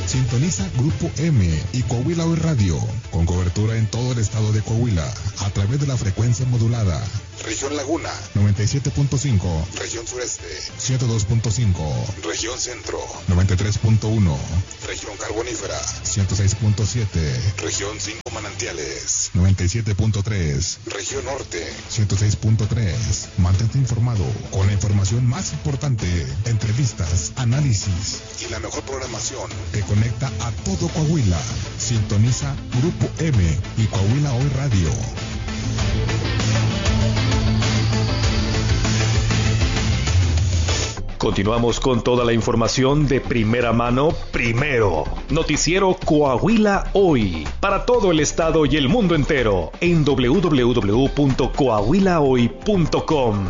Sintoniza Grupo M y Coahuila Hoy Radio, con cobertura en todo el estado de Coahuila, a través de la frecuencia modulada. Región Laguna, 97.5. Región Sureste, 102.5. Región Centro, 93.1. Región Carbonífera, 106.7. Región 5 Manantiales, 97.3. Región Norte, 106.3. Mantente informado con la información más importante, entrevistas, análisis y la mejor programación que conecta a todo Coahuila. Sintoniza Grupo M y Coahuila Hoy Radio. Continuamos con toda la información de primera mano, primero. Noticiero Coahuila Hoy, para todo el estado y el mundo entero, en www.coahuilahoy.com.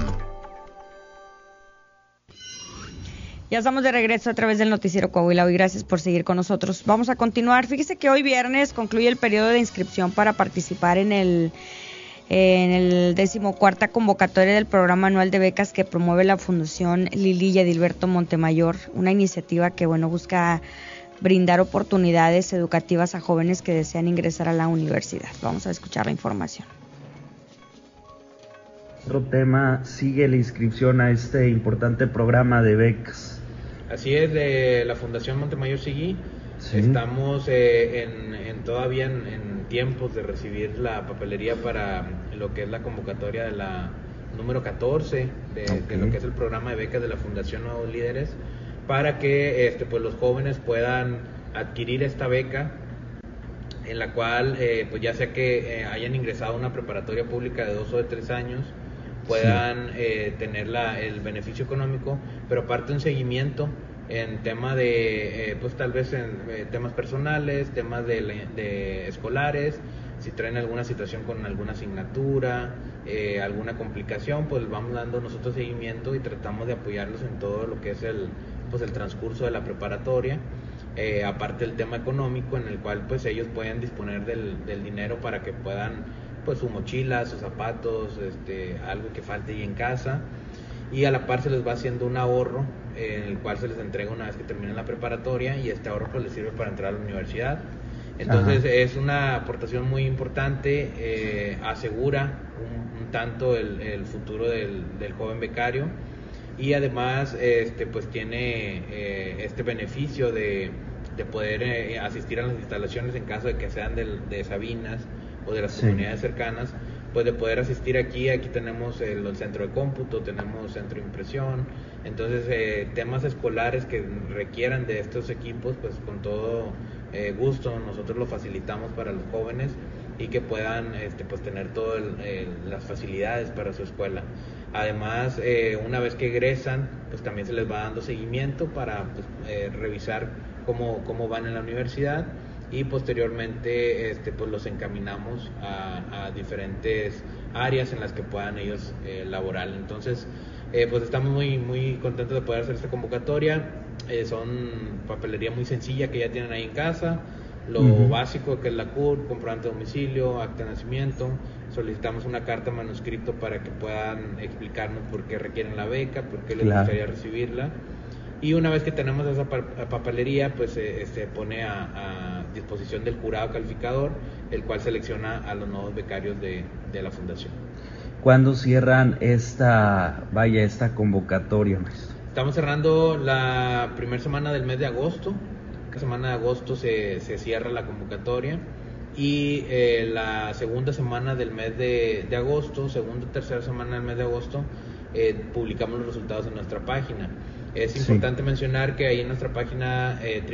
Ya estamos de regreso a través del noticiero Coahuila Hoy. Gracias por seguir con nosotros. Vamos a continuar. Fíjese que hoy viernes concluye el periodo de inscripción para participar en el 14ª convocatoria del programa anual de becas que promueve la Fundación Lili y Adilberto Montemayor, una iniciativa que busca brindar oportunidades educativas a jóvenes que desean ingresar a la universidad. Vamos a escuchar la información. Otro tema, sigue la inscripción a este importante programa de becas. Así es, de la Fundación Montemayor Seguí. Sí. Estamos todavía en tiempos de recibir la papelería para lo que es la convocatoria de la número 14 de lo que es el programa de becas de la Fundación Nuevos Líderes, para que pues los jóvenes puedan adquirir esta beca, en la cual pues ya sea que hayan ingresado a una preparatoria pública de 2 o de 3 años, puedan tener el beneficio económico, pero aparte un seguimiento en tema de, pues tal vez en temas personales, temas de escolares, si traen alguna situación con alguna asignatura, alguna complicación, pues vamos dando nosotros seguimiento y tratamos de apoyarlos en todo lo que es el transcurso de la preparatoria. Aparte el tema económico, en el cual pues ellos pueden disponer del dinero para que puedan, pues su mochila, sus zapatos, algo que falte ahí en casa, y a la par se les va haciendo un ahorro en el cual se les entrega una vez que terminen la preparatoria, y este ahorro pues les sirve para entrar a la universidad. Entonces es una aportación muy importante, asegura un tanto el futuro del joven becario, y además pues tiene este beneficio de poder asistir a las instalaciones en caso de que sean de Sabinas o de las comunidades cercanas, pues de poder asistir aquí tenemos el centro de cómputo, tenemos centro de impresión. Entonces temas escolares que requieran de estos equipos, pues con todo gusto nosotros lo facilitamos para los jóvenes, y que puedan pues tener todas las facilidades para su escuela. Además, una vez que egresan, pues también se les va dando seguimiento para pues, revisar cómo van en la universidad, y posteriormente pues los encaminamos a diferentes áreas en las que puedan ellos laborar. Entonces pues estamos muy contentos de poder hacer esta convocatoria. Son papelería muy sencilla que ya tienen ahí en casa, lo básico que es la CURP, comprobante de domicilio, acta de nacimiento. Solicitamos una carta manuscrito para que puedan explicarnos por qué requieren la beca, por qué les gustaría recibirla. Y una vez que tenemos esa papelería, pues se pone a disposición del jurado calificador, el cual selecciona a los nuevos becarios de la fundación. ¿Cuándo cierran esta convocatoria, maestro? Estamos cerrando la primera semana del mes de agosto. La semana de agosto se cierra la convocatoria, y la segunda semana del mes de agosto, segunda o tercera semana del mes de agosto, publicamos los resultados en nuestra página. Es importante mencionar que ahí en nuestra página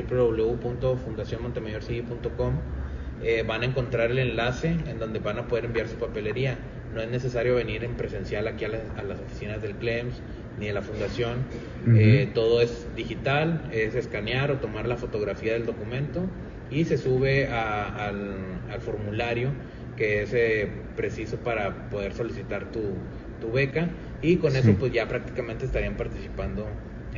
www.fundacionmontemayorcigi.com van a encontrar el enlace en donde van a poder enviar su papelería. No es necesario venir en presencial aquí a las oficinas del CLEMS ni de la fundación. Todo es digital, es escanear o tomar la fotografía del documento, y se sube al formulario que es preciso para poder solicitar tu beca, y con eso pues ya prácticamente estarían participando.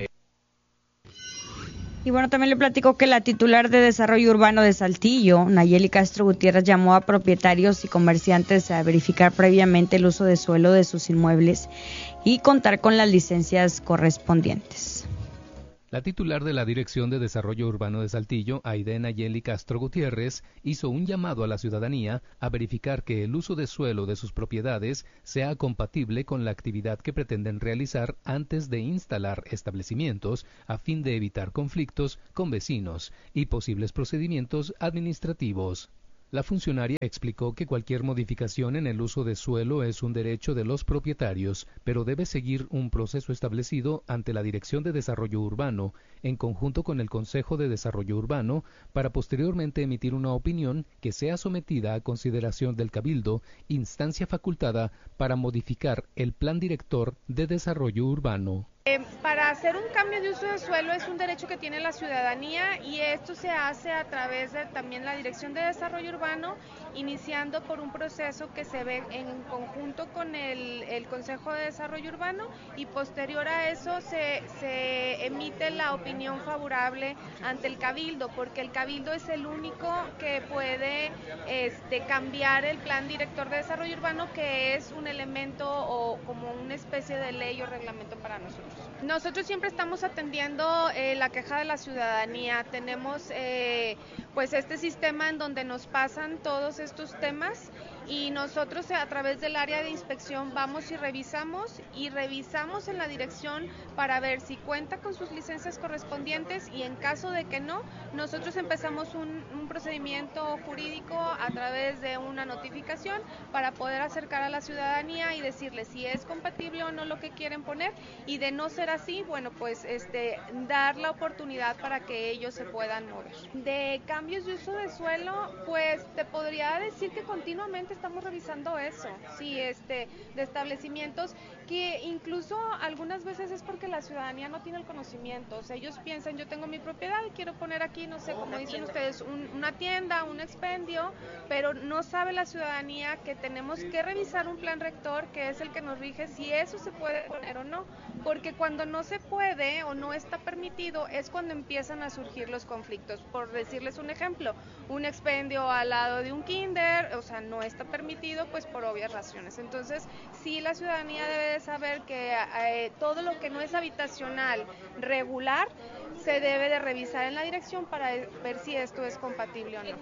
Y bueno, también le platico que la titular de Desarrollo Urbano de Saltillo, Nayeli Castro Gutiérrez, llamó a propietarios y comerciantes a verificar previamente el uso de suelo de sus inmuebles y contar con las licencias correspondientes. La titular de la Dirección de Desarrollo Urbano de Saltillo, Aide Nayeli Castro Gutiérrez, hizo un llamado a la ciudadanía a verificar que el uso de suelo de sus propiedades sea compatible con la actividad que pretenden realizar antes de instalar establecimientos, a fin de evitar conflictos con vecinos y posibles procedimientos administrativos. La funcionaria explicó que cualquier modificación en el uso de suelo es un derecho de los propietarios, pero debe seguir un proceso establecido ante la Dirección de Desarrollo Urbano, en conjunto con el Consejo de Desarrollo Urbano, para posteriormente emitir una opinión que sea sometida a consideración del Cabildo, instancia facultada para modificar el Plan Director de Desarrollo Urbano. Para hacer un cambio de uso de suelo es un derecho que tiene la ciudadanía y esto se hace a través de también la Dirección de Desarrollo Urbano, iniciando por un proceso que se ve en conjunto con el Consejo de Desarrollo Urbano y posterior a eso se emite la opinión favorable ante el Cabildo, porque el Cabildo es el único que puede cambiar el Plan Director de Desarrollo Urbano, que es un elemento o como una especie de ley o reglamento para nosotros. Nosotros siempre estamos atendiendo la queja de la ciudadanía. Tenemos pues este sistema en donde nos pasan todos estos temas y nosotros a través del área de inspección vamos y revisamos en la dirección para ver si cuenta con sus licencias correspondientes y en caso de que no, nosotros empezamos un procedimiento jurídico a través de una notificación para poder acercar a la ciudadanía y decirle si es compatible o no lo que quieren poner y de no ser así, bueno, pues dar la oportunidad para que ellos se puedan mover. De cambios de uso de suelo, pues te podría decir que continuamente estamos revisando eso, sí, de establecimientos que incluso algunas veces es porque la ciudadanía no tiene el conocimiento, o sea, ellos piensan, yo tengo mi propiedad y quiero poner aquí, no sé, como dicen ustedes, una tienda, un expendio, pero no sabe la ciudadanía que tenemos que revisar un plan rector que es el que nos rige si eso se puede poner o no, porque cuando no se puede o no está permitido es cuando empiezan a surgir los conflictos. Por decirles un ejemplo, un expendio al lado de un kinder, o sea, no está permitido pues por obvias razones. Entonces, sí, la ciudadanía debe de saber que todo lo que no es habitacional regular se debe de revisar en la dirección para ver si esto es compatible o no.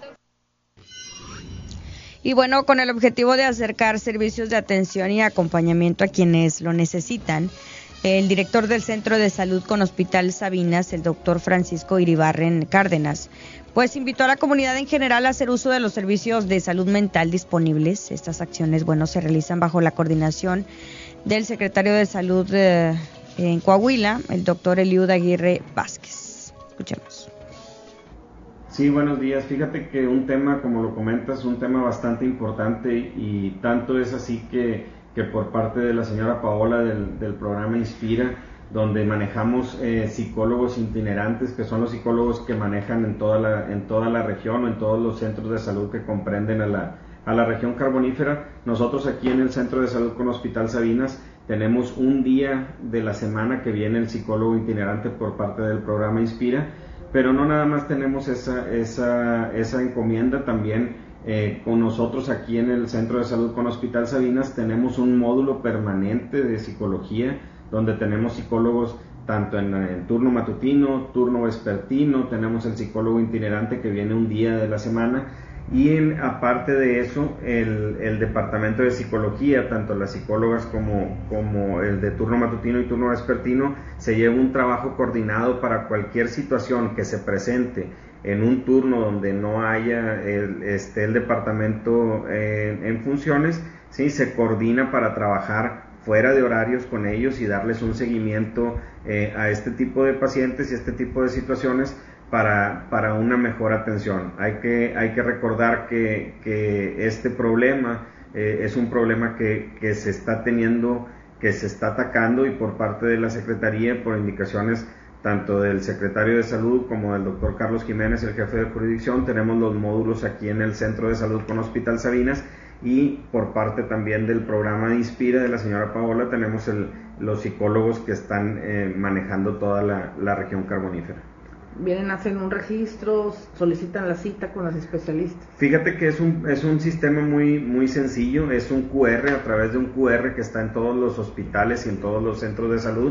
Y bueno, con el objetivo de acercar servicios de atención y acompañamiento a quienes lo necesitan, el director del Centro de Salud con Hospital Sabinas, el doctor Francisco Iribarren Cárdenas, pues invitó a la comunidad en general a hacer uso de los servicios de salud mental disponibles. Estas acciones, bueno, se realizan bajo la coordinación del secretario de Salud en Coahuila, el doctor Eliud Aguirre Vázquez. Escuchemos. Sí, buenos días. Fíjate que un tema, como lo comentas, un tema bastante importante y tanto es así que por parte de la señora Paola del programa Inspira, donde manejamos psicólogos itinerantes, que son los psicólogos que manejan en toda la región o en todos los centros de salud que comprenden a la región carbonífera. Nosotros aquí en el Centro de Salud con Hospital Sabinas tenemos un día de la semana que viene el psicólogo itinerante por parte del programa Inspira, pero no nada más tenemos esa encomienda, también con nosotros aquí en el Centro de Salud con Hospital Sabinas tenemos un módulo permanente de psicología donde tenemos psicólogos tanto en turno matutino, turno vespertino, tenemos el psicólogo itinerante que viene un día de la semana y aparte de eso el departamento de psicología, tanto las psicólogas como el de turno matutino y turno vespertino, se lleva un trabajo coordinado para cualquier situación que se presente en un turno donde no haya el departamento en funciones, ¿sí? Se coordina para trabajar fuera de horarios con ellos y darles un seguimiento a este tipo de pacientes y este tipo de situaciones para una mejor atención. Hay que recordar que este problema es un problema que se está teniendo, que se está atacando y por parte de la Secretaría, por indicaciones tanto del secretario de Salud como del doctor Carlos Jiménez, el jefe de jurisdicción, tenemos los módulos aquí en el Centro de Salud con Hospital Sabinas y por parte también del programa de Inspira de la señora Paola tenemos los psicólogos que están manejando toda la región carbonífera. Vienen, hacen un registro, solicitan la cita con los especialistas. Fíjate que es un sistema muy sencillo, es un QR, a través de un QR que está en todos los hospitales y en todos los centros de salud.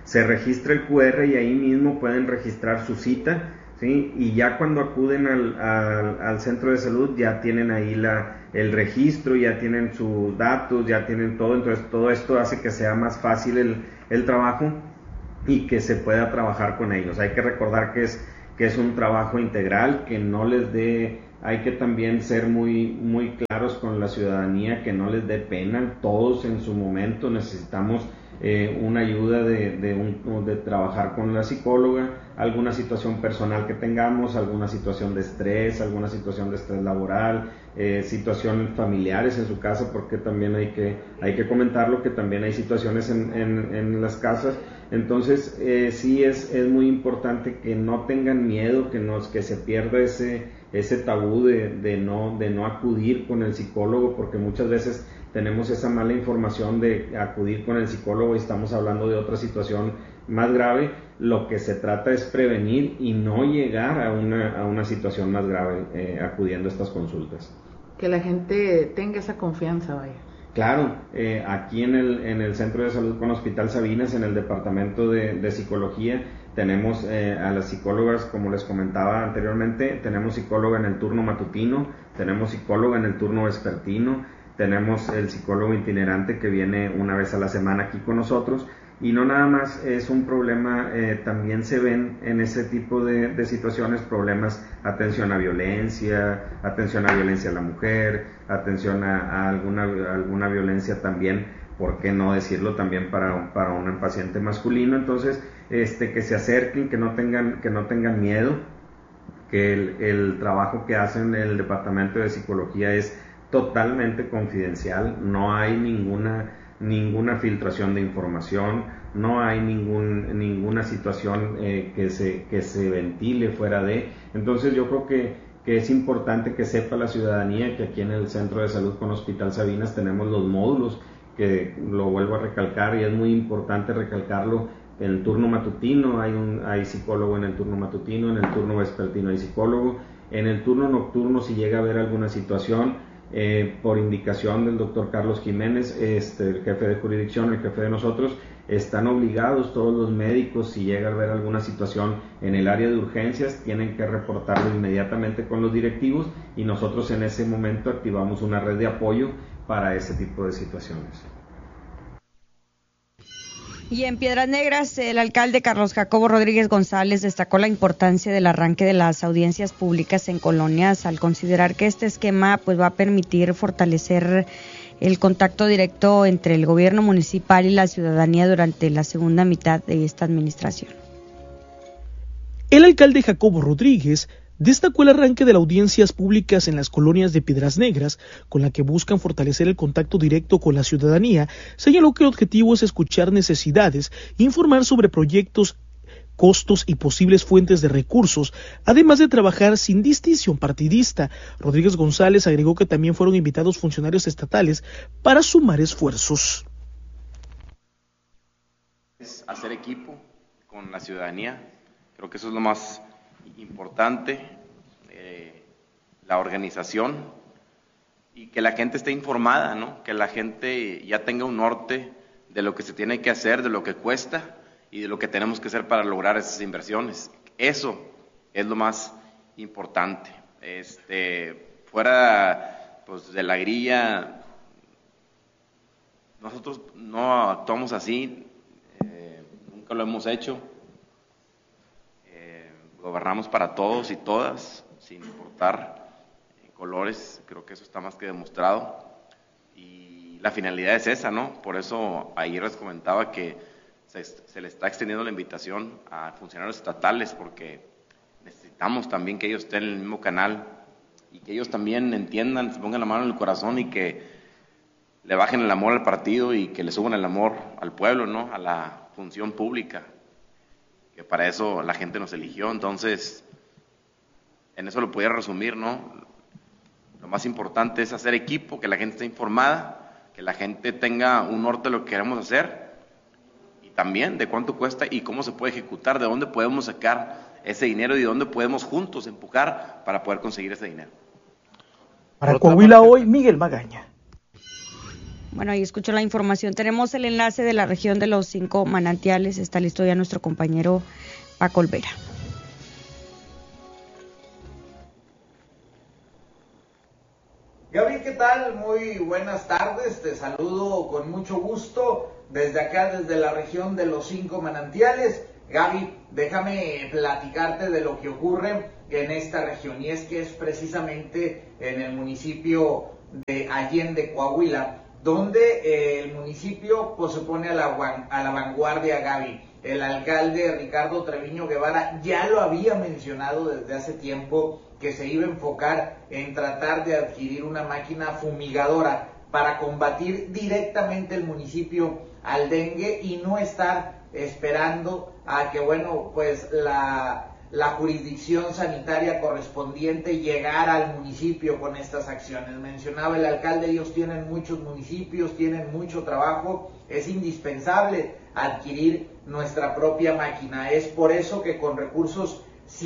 se registra el QR y ahí mismo pueden registrar su cita, ¿sí? Y ya cuando acuden al centro de salud ya tienen ahí el registro, ya tienen sus datos, ya tienen todo. Entonces todo esto hace que sea más fácil el trabajo y que se pueda trabajar con ellos. Hay que recordar que es un trabajo integral, que no les dé, hay que también ser muy claros con la ciudadanía, que no les dé pena. Todos en su momento necesitamos una ayuda de trabajar con la psicóloga, alguna situación personal que tengamos, alguna situación de estrés laboral, situaciones familiares en su casa, porque también hay que comentarlo, que también hay situaciones en las casas. Entonces sí es muy importante que no tengan miedo, que se pierda ese tabú de no acudir con el psicólogo, porque muchas veces tenemos esa mala información de acudir con el psicólogo y estamos hablando de otra situación más grave. Lo que se trata es prevenir y no llegar a una situación más grave acudiendo a estas consultas. Que la gente tenga esa confianza, vaya. Claro, aquí en el Centro de Salud con Hospital Sabinas, en el Departamento de Psicología, tenemos a las psicólogas, como les comentaba anteriormente, tenemos psicóloga en el turno matutino, tenemos psicóloga en el turno vespertino, tenemos el psicólogo itinerante que viene una vez a la semana aquí con nosotros. Y no nada más es un problema, también se ven en ese tipo de situaciones problemas, atención a violencia a la mujer, atención a alguna violencia también, ¿por qué no decirlo? También para un paciente masculino. Entonces, que se acerquen, que no tengan miedo, que el trabajo que hacen en el Departamento de Psicología es totalmente confidencial, no hay ninguna filtración de información, no hay ninguna situación que se ventile fuera de. Entonces yo creo que es importante que sepa la ciudadanía que aquí en el Centro de Salud con Hospital Sabinas tenemos los módulos, que lo vuelvo a recalcar y es muy importante recalcarlo. En el turno matutino hay psicólogo, en el turno matutino, en el turno vespertino hay psicólogo, en el turno nocturno si llega a haber alguna situación, por indicación del doctor Carlos Jiménez, el jefe de jurisdicción, el jefe de nosotros, están obligados todos los médicos, si llega a haber alguna situación en el área de urgencias, tienen que reportarlo inmediatamente con los directivos y nosotros en ese momento activamos una red de apoyo para ese tipo de situaciones. Y en Piedras Negras, el alcalde Carlos Jacobo Rodríguez González destacó la importancia del arranque de las audiencias públicas en colonias, al considerar que este esquema pues va a permitir fortalecer el contacto directo entre el gobierno municipal y la ciudadanía durante la segunda mitad de esta administración. El alcalde Jacobo Rodríguez destacó el arranque de las audiencias públicas en las colonias de Piedras Negras, con la que buscan fortalecer el contacto directo con la ciudadanía. Señaló que el objetivo es escuchar necesidades, informar sobre proyectos, costos y posibles fuentes de recursos, además de trabajar sin distinción partidista. Rodríguez González agregó que también fueron invitados funcionarios estatales para sumar esfuerzos. Es hacer equipo con la ciudadanía, creo que eso es lo más importante, la organización y que la gente esté informada, ¿no? Que la gente ya tenga un norte de lo que se tiene que hacer, de lo que cuesta y de lo que tenemos que hacer para lograr esas inversiones. Eso es lo más importante. Fuera pues de la grilla, nosotros no actuamos así, nunca lo hemos hecho. Gobernamos para todos y todas, sin importar colores, creo que eso está más que demostrado. Y la finalidad es esa, ¿no? Por eso ayer les comentaba que se le está extendiendo la invitación a funcionarios estatales, porque necesitamos también que ellos estén en el mismo canal y que ellos también entiendan, se pongan la mano en el corazón y que le bajen el amor al partido y que le suban el amor al pueblo, ¿no? A la función pública, que para eso la gente nos eligió. Entonces, en eso lo pudiera resumir, ¿no? Lo más importante es hacer equipo, que la gente esté informada, que la gente tenga un norte de lo que queremos hacer y también de cuánto cuesta y cómo se puede ejecutar, de dónde podemos sacar ese dinero y de dónde podemos juntos empujar para poder conseguir ese dinero. Para Coahuila Hoy, Miguel Magaña. Bueno, ahí escucho la información. Tenemos el enlace de la región de los 5 manantiales. Está listo ya nuestro compañero Paco Olvera. Gaby, ¿qué tal? Muy buenas tardes. Te saludo con mucho gusto desde acá, desde la región de los 5 manantiales. Gaby, déjame platicarte de lo que ocurre en esta región, y es que es precisamente en el municipio de Allende, Coahuila, donde el municipio pues se pone a la vanguardia, Gaby. El alcalde Ricardo Treviño Guevara ya lo había mencionado desde hace tiempo, que se iba a enfocar en tratar de adquirir una máquina fumigadora para combatir directamente el municipio al dengue y no estar esperando a que, bueno, pues la jurisdicción sanitaria correspondiente llegara al municipio con estas acciones. Mencionaba el alcalde, ellos tienen muchos municipios, tienen mucho trabajo, es indispensable adquirir nuestra propia máquina. Es por eso que con recursos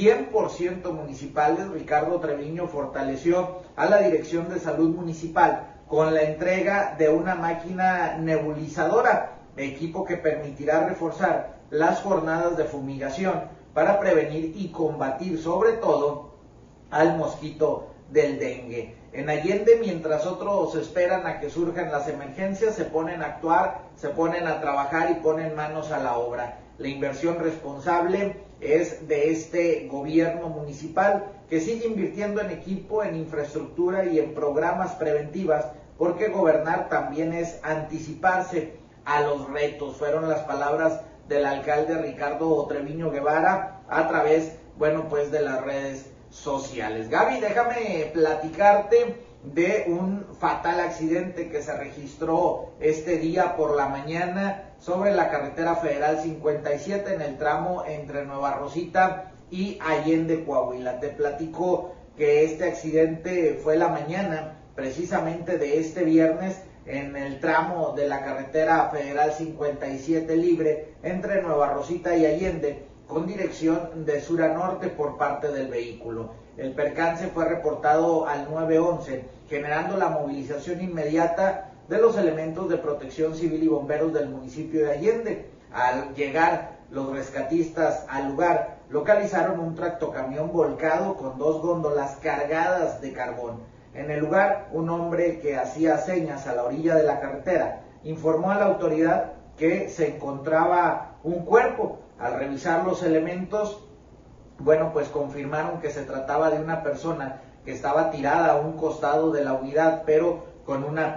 100% municipales, Ricardo Treviño fortaleció a la Dirección de Salud Municipal con la entrega de una máquina nebulizadora, equipo que permitirá reforzar las jornadas de fumigación para prevenir y combatir sobre todo al mosquito del dengue. En Allende, mientras otros esperan a que surjan las emergencias, se ponen a actuar, se ponen a trabajar y ponen manos a la obra. La inversión responsable es de este gobierno municipal, que sigue invirtiendo en equipo, en infraestructura y en programas preventivas, porque gobernar también es anticiparse a los retos. Fueron las palabras del alcalde Ricardo Treviño Guevara a través, bueno, pues de las redes sociales. Gaby, déjame platicarte de un fatal accidente que se registró este día por la mañana sobre la carretera federal 57 en el tramo entre Nueva Rosita y Allende, Coahuila. Te platico que este accidente fue la mañana precisamente de este viernes en el tramo de la carretera federal 57 libre entre Nueva Rosita y Allende, con dirección de sur a norte por parte del vehículo. El percance fue reportado al 911, generando la movilización inmediata de los elementos de protección civil y bomberos del municipio de Allende. Al llegar los rescatistas al lugar, localizaron un tractocamión volcado con 2 góndolas cargadas de carbón. En el lugar, un hombre que hacía señas a la orilla de la carretera informó a la autoridad que se encontraba un cuerpo. Al revisar los elementos, bueno, pues confirmaron que se trataba de una persona que estaba tirada a un costado de la unidad, pero con una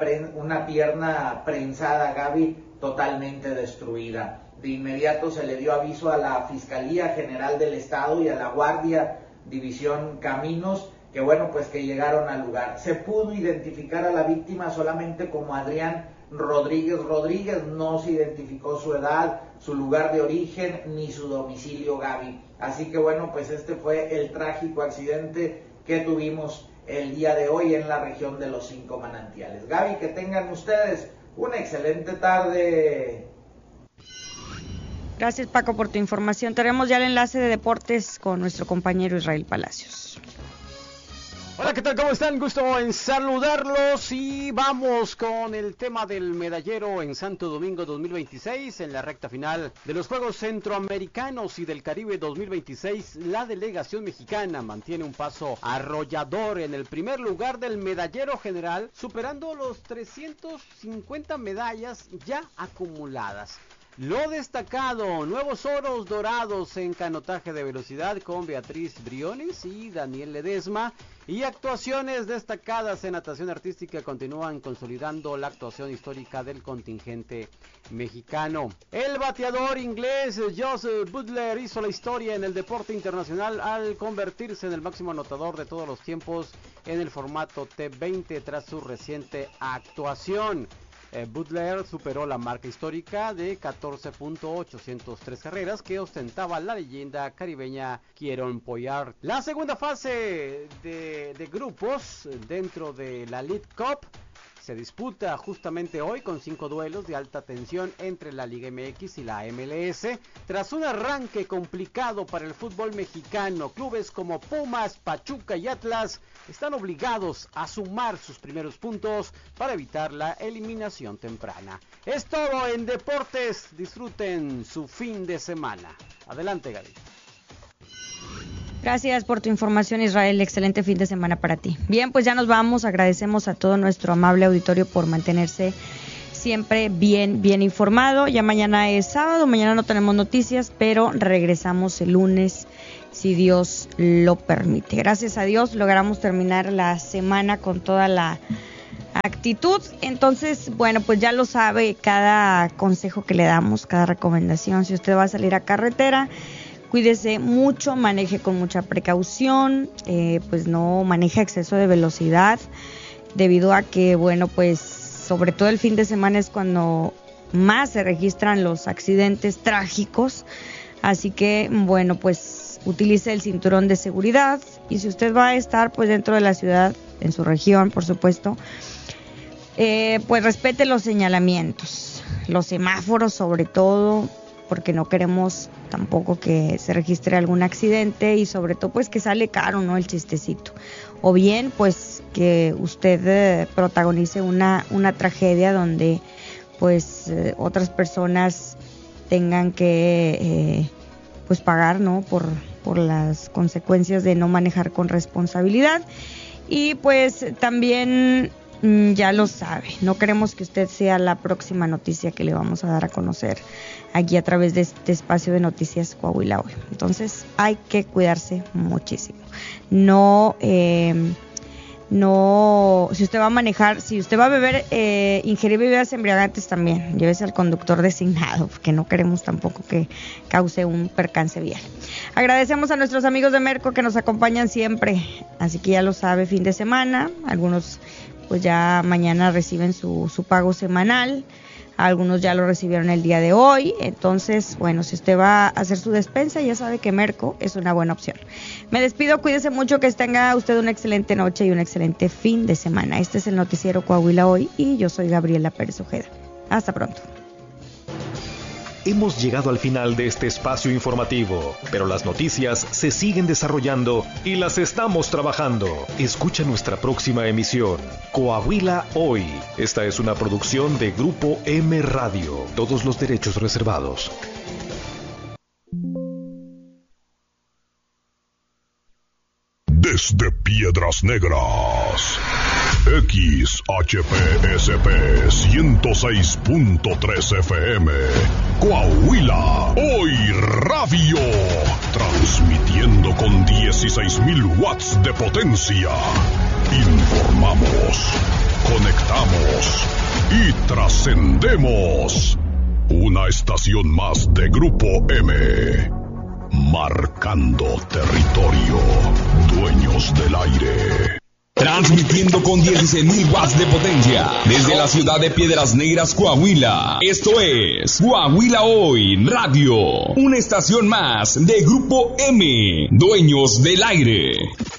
pierna prensada, Gaby, totalmente destruida. De inmediato se le dio aviso a la Fiscalía General del Estado y a la Guardia División Caminos, que bueno, pues que llegaron al lugar. Se pudo identificar a la víctima solamente como Adrián Rodríguez, no se identificó su edad, su lugar de origen, ni su domicilio, Gaby. Así que bueno, pues este fue el trágico accidente que tuvimos el día de hoy en la región de los 5 manantiales. Gaby, que tengan ustedes una excelente tarde. Gracias, Paco, por tu información. Tenemos ya el enlace de deportes con nuestro compañero Israel Palacios. Hola, ¿qué tal? ¿Cómo están? Gusto en saludarlos y vamos con el tema del medallero en Santo Domingo 2026. En la recta final de los Juegos Centroamericanos y del Caribe 2026, la delegación mexicana mantiene un paso arrollador en el primer lugar del medallero general, superando los 350 medallas ya acumuladas. Lo destacado, nuevos oros dorados en canotaje de velocidad con Beatriz Briones y Daniel Ledesma, y actuaciones destacadas en natación artística continúan consolidando la actuación histórica del contingente mexicano. El bateador inglés Josh Butler hizo la historia en el deporte internacional al convertirse en el máximo anotador de todos los tiempos en el formato T20 tras su reciente actuación. Butler superó la marca histórica de 14.803 carreras que ostentaba la leyenda caribeña Kieron Pollard. La segunda fase de grupos dentro de la League Cup se disputa justamente hoy con 5 duelos de alta tensión entre la Liga MX y la MLS. Tras un arranque complicado para el fútbol mexicano, clubes como Pumas, Pachuca y Atlas están obligados a sumar sus primeros puntos para evitar la eliminación temprana. Es todo en deportes, disfruten su fin de semana. Adelante, Gaby. Gracias por tu información, Israel. Excelente fin de semana para ti. Bien, pues ya nos vamos. Agradecemos a todo nuestro amable auditorio por mantenerse siempre bien informado. Ya mañana es sábado, mañana no tenemos noticias, pero regresamos el lunes, si Dios lo permite. Gracias a Dios logramos terminar la semana con toda la actitud. Entonces, bueno, pues ya lo sabe, cada consejo que le damos, cada recomendación, si usted va a salir a carretera, cuídese mucho, maneje con mucha precaución, pues no maneje a exceso de velocidad, debido a que, bueno, pues sobre todo el fin de semana es cuando más se registran los accidentes trágicos, así que, bueno, pues utilice el cinturón de seguridad, y si usted va a estar pues dentro de la ciudad, en su región, por supuesto, pues respete los señalamientos, los semáforos sobre todo, porque no queremos tampoco que se registre algún accidente, y sobre todo pues que sale caro, ¿no?, el chistecito, o bien pues que usted protagonice una tragedia donde pues otras personas tengan que pues pagar, ¿no?, por las consecuencias de no manejar con responsabilidad. Y pues también ya lo sabe, no queremos que usted sea la próxima noticia que le vamos a dar a conocer aquí a través de este espacio de Noticias Coahuila Hoy. Entonces hay que cuidarse muchísimo. No, si usted va a manejar, si usted va a beber, ingerir bebidas embriagantes, también llévese al conductor designado, porque no queremos tampoco que cause un percance vial. Agradecemos a nuestros amigos de Merco que nos acompañan siempre, así que ya lo sabe, fin de semana, algunos pues ya mañana reciben su pago semanal, algunos ya lo recibieron el día de hoy. Entonces, bueno, si usted va a hacer su despensa, ya sabe que Merco es una buena opción. Me despido, cuídese mucho, que tenga usted una excelente noche y un excelente fin de semana. Este es el Noticiero Coahuila Hoy y yo soy Gabriela Pérez Ojeda. Hasta pronto. Hemos llegado al final de este espacio informativo, pero las noticias se siguen desarrollando y las estamos trabajando. Escucha nuestra próxima emisión, Coahuila Hoy. Esta es una producción de Grupo M Radio. Todos los derechos reservados. Desde Piedras Negras, XHPSP 106.3 FM, Coahuila, Hoy Radio, transmitiendo con 16,000 watts de potencia. Informamos, conectamos y trascendemos. Una estación más de Grupo M. Marcando territorio, dueños del aire. Transmitiendo con 16,000 watts de potencia desde la ciudad de Piedras Negras, Coahuila. Esto es Coahuila Hoy Radio, una estación más de Grupo M, dueños del aire.